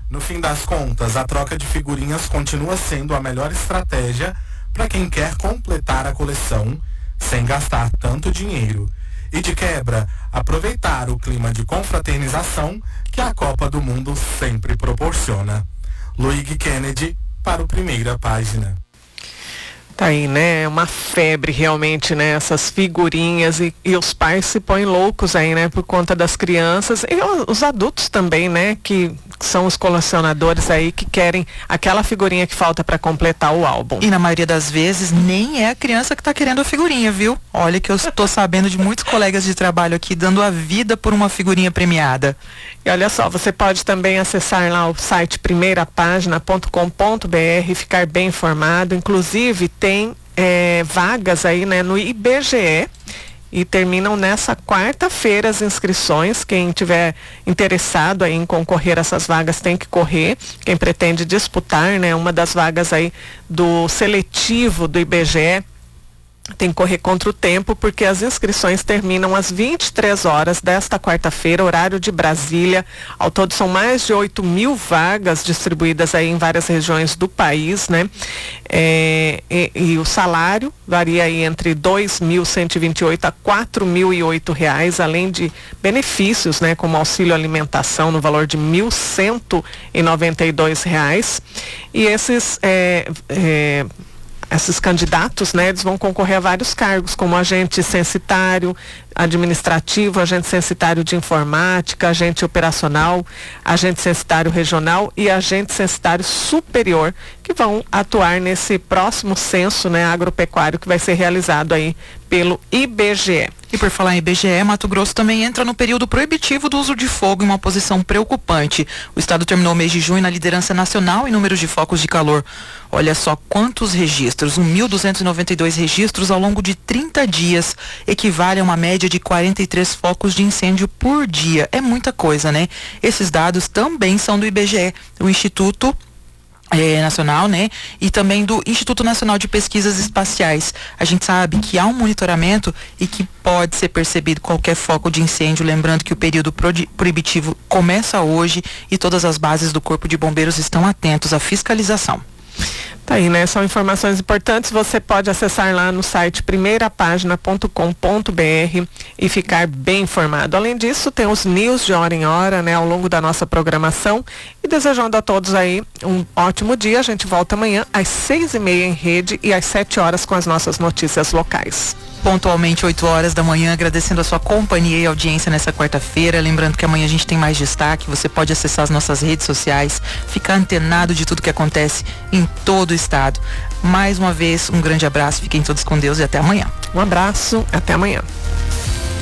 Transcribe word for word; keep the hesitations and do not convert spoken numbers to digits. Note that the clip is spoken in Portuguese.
No fim das contas, a troca de figurinhas continua sendo a melhor estratégia para quem quer completar a coleção sem gastar tanto dinheiro. E de quebra, aproveitar o clima de confraternização que a Copa do Mundo sempre proporciona. Luigi Kennedy para o Primeira Página. Tá aí, né? Uma febre realmente, né? Essas figurinhas e, e os pais se põem loucos aí, né? Por conta das crianças e os adultos também, né? Que são os colecionadores aí que querem aquela figurinha que falta para completar o álbum. E na maioria das vezes nem é a criança que tá querendo a figurinha, viu? Olha que eu estou sabendo de muitos colegas de trabalho aqui dando a vida por uma figurinha premiada. E olha só, você pode também acessar lá o site primeira página ponto com ponto b r e ficar bem informado. Inclusive tem é, vagas aí, né, no I B G E. E terminam nessa quarta-feira as inscrições. Quem tiver interessado aí em concorrer a essas vagas tem que correr. Quem pretende disputar, né, uma das vagas aí do seletivo do I B G E tem que correr contra o tempo, porque as inscrições terminam às vinte e três horas desta quarta-feira, horário de Brasília. Ao todo são mais de oito mil vagas distribuídas aí em várias regiões do país, né? É, e, e o salário varia aí entre dois mil cento e vinte e oito a quatro mil e oito reais, além de benefícios, né? Como auxílio alimentação no valor de mil cento e noventa e dois reais. E esses é, é, Esses candidatos, né, eles vão concorrer a vários cargos, como agente censitário, administrativo, agente censitário de informática, agente operacional, agente censitário regional e agente censitário superior, que vão atuar nesse próximo censo, né, agropecuário que vai ser realizado aí pelo I B G E. E por falar em I B G E, Mato Grosso também entra no período proibitivo do uso de fogo em uma posição preocupante. O estado terminou o mês de junho na liderança nacional em números de focos de calor. Olha só quantos registros, mil duzentos e noventa e dois registros ao longo de trinta dias, equivale a uma média de quarenta e três focos de incêndio por dia. É muita coisa, né? Esses dados também são do I B G E, o Instituto É, nacional, né? E também do Instituto Nacional de Pesquisas Espaciais. A gente sabe que há um monitoramento e que pode ser percebido qualquer foco de incêndio, lembrando que o período proibitivo começa hoje e todas as bases do Corpo de Bombeiros estão atentos à fiscalização. Tá aí, né? São informações importantes. Você pode acessar lá no site primeira página ponto com ponto b r e ficar bem informado. Além disso, tem os news de hora em hora, né? Ao longo da nossa programação. E desejando a todos aí um ótimo dia. A gente volta amanhã às seis e meia em rede e às sete horas com as nossas notícias locais. Pontualmente oito horas da manhã, agradecendo a sua companhia e audiência nessa quarta-feira. Lembrando que amanhã a gente tem mais destaque. Você pode acessar as nossas redes sociais, ficar antenado de tudo que acontece em todo o estado. Mais uma vez, um grande abraço, fiquem todos com Deus e até amanhã. Um abraço, até amanhã.